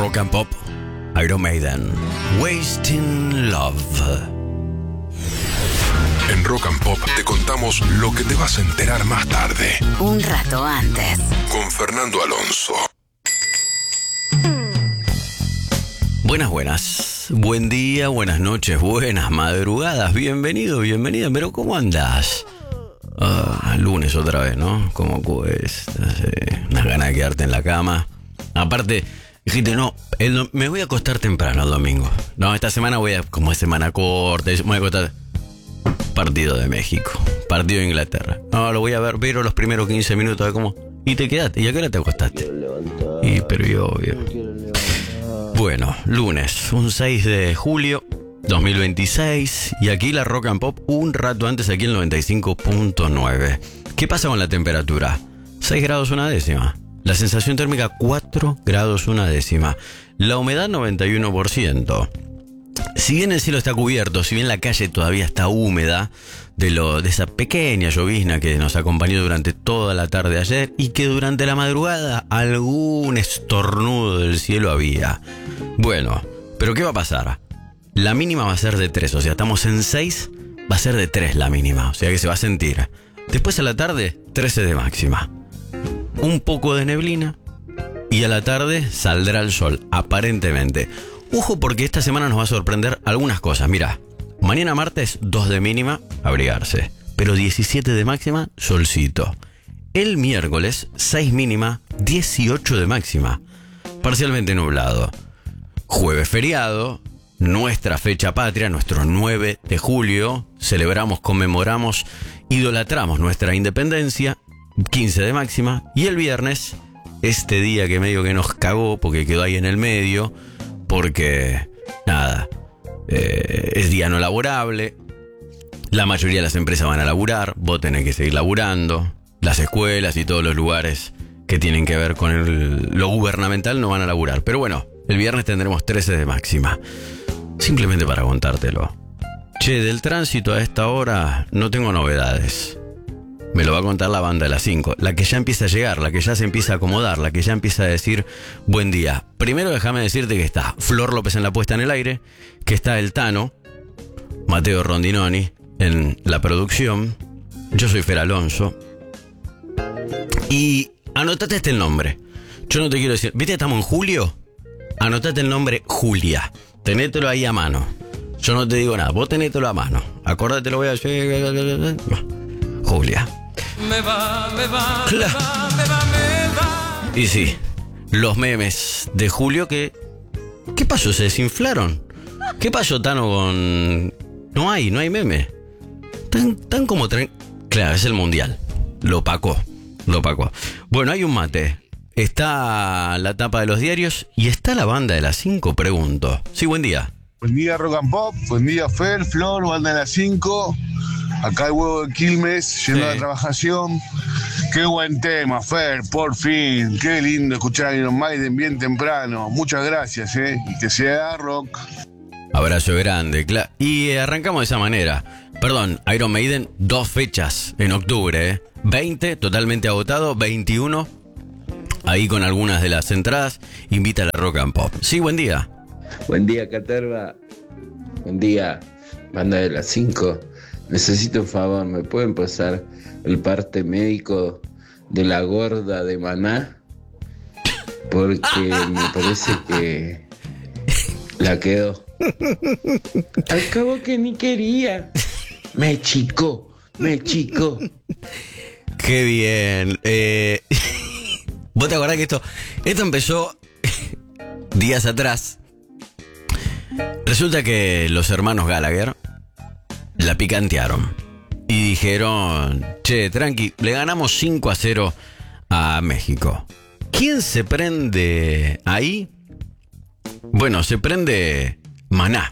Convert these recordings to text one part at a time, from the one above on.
Rock and Pop, Iron Maiden, Wasting Love. En Rock and Pop te contamos lo que te vas a enterar más tarde. Un rato antes. Con Fernando Alonso. Buenas. Buen día, buenas noches, buenas madrugadas. Bienvenido, bienvenida. Pero ¿cómo andás? Lunes otra vez, ¿no? ¿Cómo cuesta? Unas ganas de quedarte en la cama. Aparte, dijiste, no, me voy a acostar temprano el domingo. No, esta semana como es semana corta, me voy a acostar. Partido de México, partido de Inglaterra. No, lo voy a ver, pero los primeros 15 minutos de cómo. Y te quedaste. ¿Y a qué hora te acostaste? Pero obvio. Bueno, lunes, un 6 de julio 2026. Y aquí la Rock and Pop un rato antes, aquí en 95.9. ¿Qué pasa con la temperatura? 6 grados una décima. La sensación térmica 4 grados una décima. La humedad 91%. Si bien el cielo está cubierto, si bien la calle todavía está húmeda de esa pequeña llovizna que nos acompañó durante toda la tarde ayer y que durante la madrugada algún estornudo del cielo había. Bueno, pero ¿qué va a pasar? La mínima va a ser de 3, o sea, estamos en 6, va a ser de 3 la mínima, o sea que se va a sentir. Después a la tarde, 13 de máxima. Un poco de neblina y a la tarde saldrá el sol, aparentemente. Ojo porque esta semana nos va a sorprender algunas cosas. Mira, mañana martes 2 de mínima, abrigarse. Pero 17 de máxima, solcito. El miércoles 6 mínima, 18 de máxima. Parcialmente nublado. Jueves feriado, nuestra fecha patria, nuestro 9 de julio. Celebramos, conmemoramos, idolatramos nuestra independencia. 15 de máxima. Y el viernes, este día que medio que nos cagó porque quedó ahí en el medio. Porque, nada, es día no laborable, la mayoría de las empresas van a laburar, vos tenés que seguir laburando, las escuelas y todos los lugares que tienen que ver con lo gubernamental no van a laburar. Pero bueno, el viernes tendremos 13 de máxima, simplemente para contártelo. Che, del tránsito a esta hora no tengo novedades. Me lo va a contar la banda de las 5. La que ya empieza a llegar, la que ya se empieza a acomodar, la que ya empieza a decir buen día. Primero déjame decirte que está Flor López en la puesta en el aire, que está el Tano, Mateo Rondinoni en la producción. Yo soy Fer Alonso. Y anotate este el nombre. Yo no te quiero decir, ¿viste? Estamos en julio. Anotate el nombre Julia. Tenételo ahí a mano. Yo no te digo nada, vos tenételo a mano. Acordate, lo voy a decir. Julia. Me va. Y sí, los memes de Julio ¿qué pasó? ¿Se desinflaron? ¿Qué pasó, Tano, con...? No hay meme. Tan como... Claro, es el mundial. Lo opacó. Bueno, hay un mate. Está la tapa de los diarios y está la banda de las 5, pregunto. Sí, buen día. Buen día, Rock and Pop. Buen día, Fer, Flor, banda de las 5. Acá el huevo de Quilmes, yendo a la trabajación. Qué buen tema, Fer, por fin. Qué lindo escuchar a Iron Maiden bien temprano. Muchas gracias, y que sea rock. Abrazo grande, y arrancamos de esa manera. Perdón, Iron Maiden, 2 fechas en octubre, 20, totalmente agotado, 21, ahí con algunas de las entradas, invita a la Rock and Pop. Sí, buen día. Buen día, Caterva. Buen día, banda de las 5. Necesito un favor, ¿me pueden pasar el parte médico de la gorda de Maná? Porque me parece que la quedó. Al cabo que ni quería. Me chicó. Qué bien. ¿Vos te acordás que esto empezó días atrás? Resulta que los hermanos Gallagher la picantearon y dijeron, che, tranqui, le ganamos 5-0 a México. ¿Quién se prende ahí? Bueno, se prende Maná.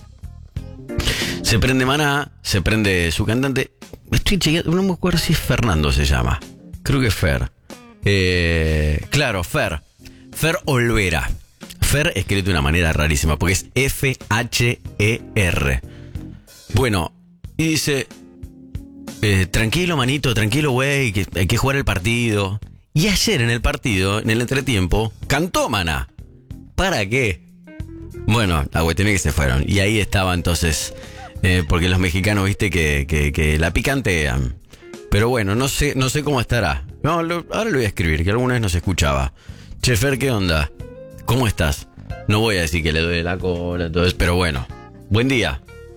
Se prende su cantante. Estoy chequeando, no me acuerdo si es Fernando se llama. Creo que es Fer. Claro, Fer Olvera. Fer escrito de una manera rarísima porque es F-H-E-R. Bueno, y dice, tranquilo, manito, tranquilo, güey, que hay que jugar el partido. Y ayer en el partido, en el entretiempo, cantó Maná. ¿Para qué? Bueno, la cuestión es que se fueron. Y ahí estaba entonces, porque los mexicanos, viste, que la picantean. Pero bueno, no sé cómo estará. No, ahora lo voy a escribir, que alguna vez no se escuchaba. Che, Fer, ¿qué onda? ¿Cómo estás? No voy a decir que le duele la cola, entonces, pero bueno. Buen día.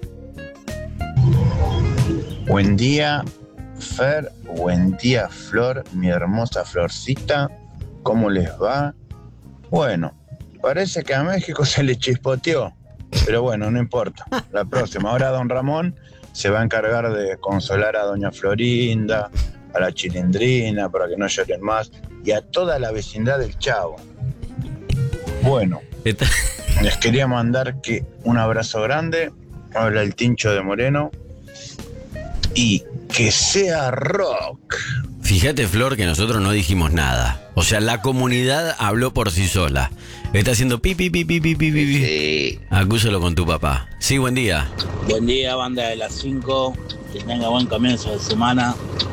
Buen día, Fer. Buen día, Flor, mi hermosa Florcita. ¿Cómo les va? Bueno, parece que a México se le chispoteó. Pero bueno, no importa. La próxima. Ahora don Ramón se va a encargar de consolar a doña Florinda, a la Chilindrina, para que no lloren más, y a toda la vecindad del Chavo. Bueno, les quería mandar un abrazo grande. Habla el Tincho de Moreno. Y que sea rock. Fíjate, Flor, que nosotros no dijimos nada. O sea, la comunidad habló por sí sola. Está haciendo pi. Sí. Acúsalo con tu papá. Sí, buen día. Buen día, banda de las 5. Que tenga buen comienzo de semana.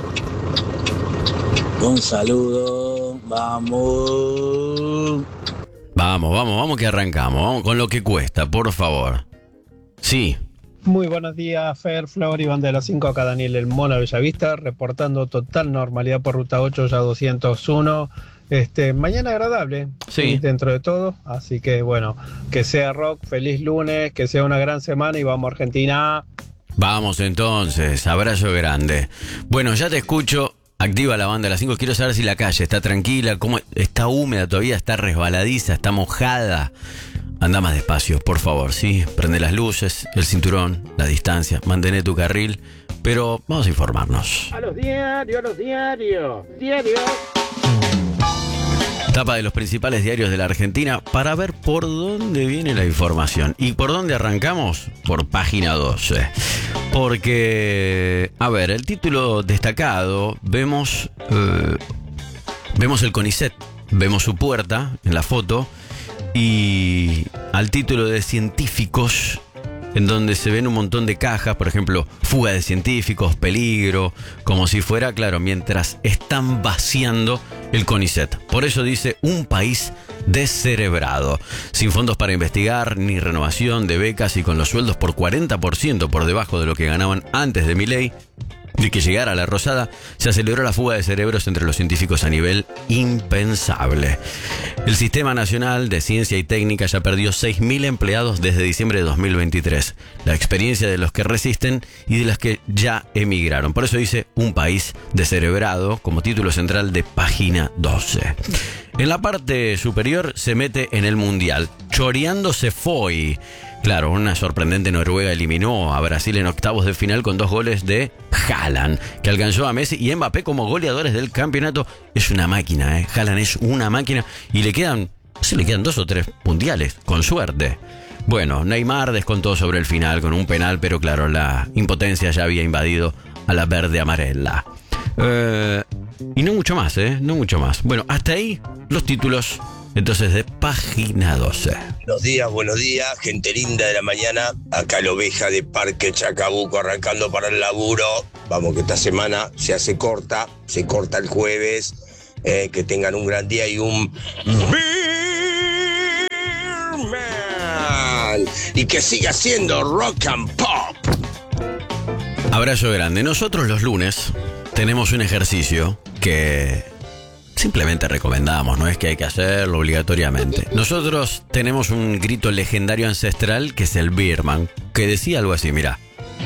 Un saludo. Vamos. Vamos que arrancamos. Vamos con lo que cuesta, por favor. Sí. Muy buenos días, Fer, Flor y banda de las 5. Acá Daniel El Mono Bellavista, reportando total normalidad por Ruta 8, ya 201. Mañana agradable, sí, dentro de todo. Así que bueno, que sea rock, feliz lunes, que sea una gran semana y vamos Argentina. Vamos entonces, abrazo grande. Bueno, ya te escucho. Activa la banda de las 5. Quiero saber si la calle está tranquila, cómo está húmeda todavía, está resbaladiza, está mojada. Anda más despacio, por favor, ¿sí? Prende las luces, el cinturón, la distancia, mantén tu carril, pero vamos a informarnos. A los diarios. Tapa de los principales diarios de la Argentina para ver por dónde viene la información. ¿Y por dónde arrancamos? Por página 12. Porque, a ver, el título destacado, vemos el CONICET, vemos su puerta en la foto, y al título de científicos, en donde se ven un montón de cajas, por ejemplo, fuga de científicos, peligro, como si fuera, claro, mientras están vaciando el CONICET. Por eso dice un país descerebrado, sin fondos para investigar, ni renovación de becas y con los sueldos por 40% por debajo de lo que ganaban antes de Milei. De que llegara a la Rosada, se aceleró la fuga de cerebros entre los científicos a nivel impensable. El Sistema Nacional de Ciencia y Técnica ya perdió 6.000 empleados desde diciembre de 2023. La experiencia de los que resisten y de los que ya emigraron. Por eso dice un país descerebrado como título central de página 12. En la parte superior se mete en el Mundial. Choreando se fue. Claro, una sorprendente Noruega eliminó a Brasil en octavos de final con 2 goles de Haaland, que alcanzó a Messi y Mbappé como goleadores del campeonato. Es una máquina, ¿eh? Haaland es una máquina y le quedan 2 o 3 mundiales, con suerte. Bueno, Neymar descontó sobre el final con un penal, pero claro, la impotencia ya había invadido a la verde amarela. Y no mucho más, no mucho más. Bueno, hasta ahí los títulos entonces de página 12. Buenos días, gente linda de la mañana. Acá la oveja de Parque Chacabuco arrancando para el laburo. Vamos que esta semana se corta el jueves. Que tengan un gran día y un Beer Man. Y que siga siendo rock and pop. Abrazo grande. Nosotros los lunes tenemos un ejercicio que simplemente recomendamos, no es que hay que hacerlo obligatoriamente. Nosotros tenemos un grito legendario ancestral que es el Beerman, que decía algo así, mira.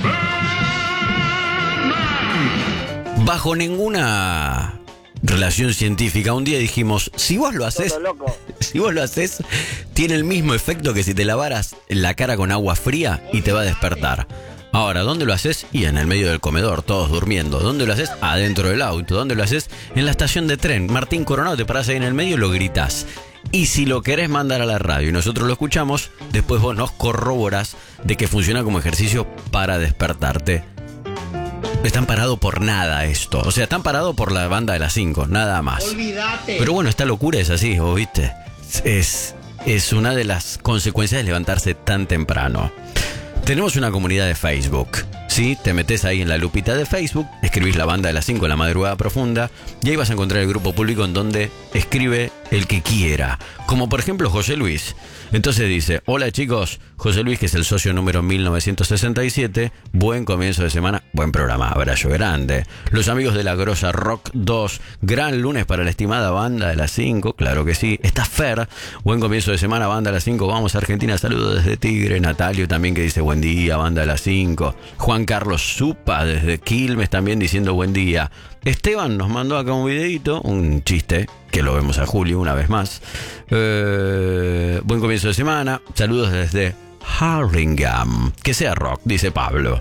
Bajo ninguna relación científica, un día dijimos, si vos lo haces, tiene el mismo efecto que si te lavaras la cara con agua fría y te va a despertar. Ahora, ¿dónde lo haces? Y en el medio del comedor, todos durmiendo. ¿Dónde lo haces? Adentro del auto. ¿Dónde lo haces? En la estación de tren. Martín Coronado, te parás ahí en el medio y lo gritás. Y si lo querés mandar a la radio y nosotros lo escuchamos, después vos nos corroborás de que funciona como ejercicio para despertarte. Están parados por nada esto. O sea, están parados por la banda de las 5, nada más. Olvídate. Pero bueno, esta locura es así, ¿vos viste? Es una de las consecuencias de levantarse tan temprano. Tenemos una comunidad de Facebook, ¿sí? Te metes ahí en la lupita de Facebook, escribís la banda de las 5 en la madrugada profunda y ahí vas a encontrar el grupo público en donde escribe el que quiera. Como por ejemplo José Luis. Entonces dice, hola chicos, José Luis, que es el socio número 1967, buen comienzo de semana, buen programa, abrazo grande. Los amigos de la Grosa Rock 2, gran lunes para la estimada banda de las 5, claro que sí. Está Fer, buen comienzo de semana, banda de las 5, vamos a Argentina, saludos desde Tigre. Natalio también que dice buen día, banda de las 5. Juan Carlos Zupa desde Quilmes también diciendo buen día. Esteban nos mandó acá un videito, un chiste, que lo vemos a Julio una vez más. Buen comienzo de semana, saludos desde Hurlingham. Que sea rock, dice Pablo.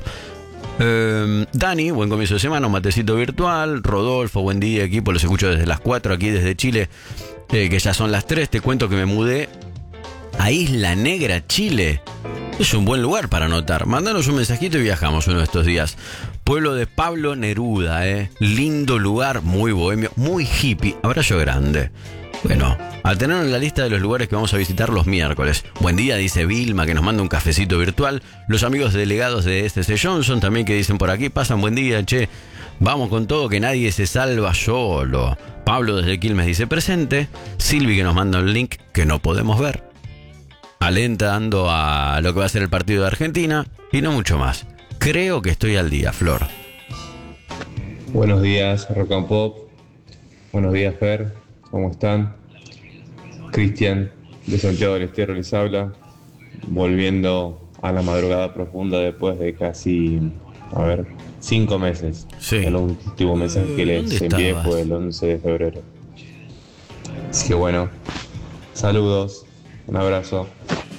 Dani, buen comienzo de semana, un matecito virtual. Rodolfo, buen día equipo, los escucho desde las 4 aquí desde Chile, que ya son las 3. Te cuento que me mudé a Isla Negra, Chile. Es un buen lugar para anotar. Mándanos un mensajito y viajamos uno de estos días. Pueblo de Pablo Neruda, lindo lugar, muy bohemio, muy hippie. Abrazo grande. Bueno, al tenerlo en la lista de los lugares que vamos a visitar los miércoles. Buen día, dice Vilma, que nos manda un cafecito virtual. Los amigos delegados de SC Johnson también que dicen por aquí, pasan buen día, che. Vamos con todo, que nadie se salva solo. Pablo desde Quilmes dice presente. Silvi que nos manda un link que no podemos ver. Alentando a lo que va a ser el partido de Argentina y no mucho más. Creo que estoy al día, Flor. Buenos días, Rock and Pop. Buenos días, Fer. ¿Cómo están? Cristian, de Santiago del Estero, les habla. Volviendo a la madrugada profunda después de casi, 5 meses. Sí. El último mensaje que les envié fue el 11 de febrero. Así que bueno, saludos, un abrazo.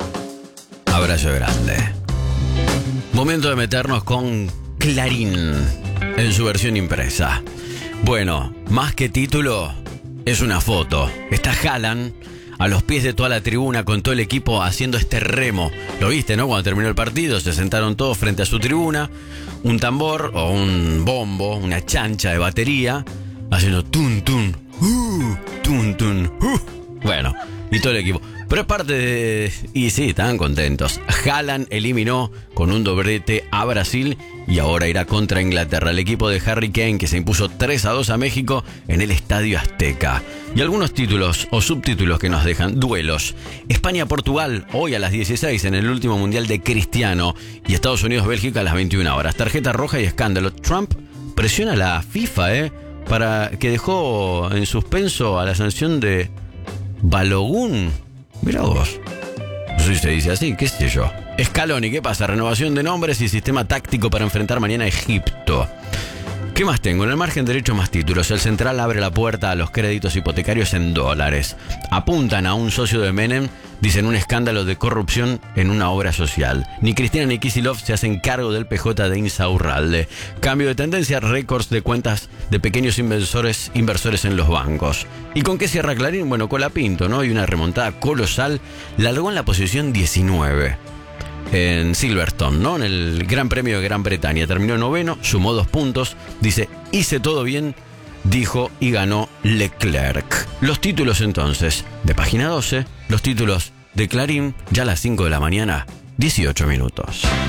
Abrazo grande. Momento de meternos con Clarín en su versión impresa. Bueno, más que título, es una foto. Está Haaland a los pies de toda la tribuna con todo el equipo haciendo este remo. Lo viste, ¿no? Cuando terminó el partido se sentaron todos frente a su tribuna. Un tambor o un bombo, una chancha de batería, haciendo tun tun, tun tun, Bueno, y todo el equipo. Pero es parte de... Y sí, estaban contentos. Haaland eliminó con un doblete a Brasil y ahora irá contra Inglaterra. El equipo de Harry Kane que se impuso 3-2 a México en el Estadio Azteca. Y algunos títulos o subtítulos que nos dejan. Duelos. España-Portugal hoy a las 16 en el último mundial de Cristiano. Y Estados Unidos-Bélgica a las 21 horas. Tarjeta roja y escándalo. Trump presiona a la FIFA, para que dejó en suspenso a la sanción de Balogun. Mirá vos. No sé si se dice así, qué sé yo. Scaloni, ¿qué pasa? Renovación de nombres y sistema táctico para enfrentar mañana a Egipto. ¿Qué más tengo? En el margen derecho más títulos. El Central abre la puerta a los créditos hipotecarios en dólares. Apuntan a un socio de Menem, dicen un escándalo de corrupción en una obra social. Ni Cristina ni Kicillof se hacen cargo del PJ de Insaurralde. Cambio de tendencia, récords de cuentas de pequeños inversores en los bancos. ¿Y con qué cierra Clarín? Bueno, Colapinto, ¿no? Y una remontada colosal. Largó en la posición 19. En Silverstone, ¿no? En el Gran Premio de Gran Bretaña. Terminó noveno, sumó 2 puntos. Dice, hice todo bien, dijo y ganó Leclerc. Los títulos entonces, de página 12, los títulos de Clarín, ya a las 5 de la mañana, 18 minutos.